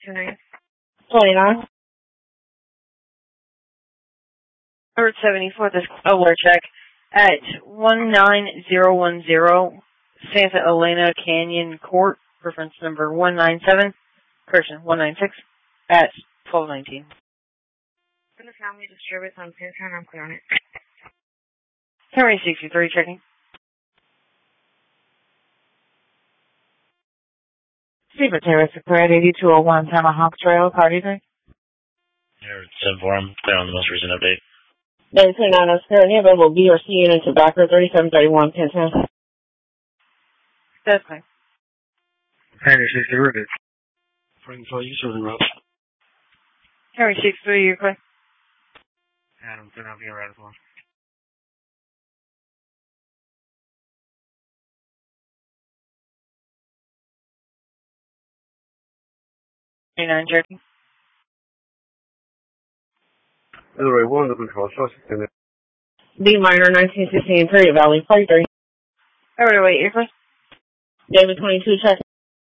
29. 29. Third 74, this alert check at 19010 Santa Elena Canyon Court, reference number 197, correction, 196, at 1219. For the family disturbance on Pintown, I'm clear on it. Henry 63, checking. Stephen Terrace, Clear 8201 Tomahawk Trail, Cardi Day. Here, 7-4, I'm clear on the most recent update. Then 29 is clear, any available B or C unit to Docker 3731 Pintown. That's fine. Henry 60 Rivet. Frank for you, serving route. Henry 63, you're clear. Adam, turn off your right as well. Checking. Illinois 1, looking for a suspect. B minor 1916 Prairie Valley, Party 3. Everybody wait, you're clear. David 22, check.